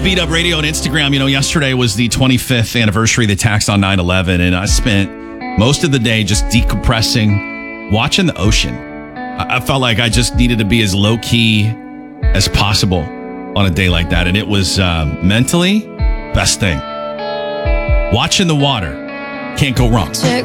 Beat Up Radio on Instagram. Yesterday was the 25th anniversary of the attacks on 9/11, and I spent most of the day just decompressing, watching the ocean. I felt like I just needed to be as low-key as possible on a day like that, and it was mentally best thing. Watching the water, can't go wrong. Check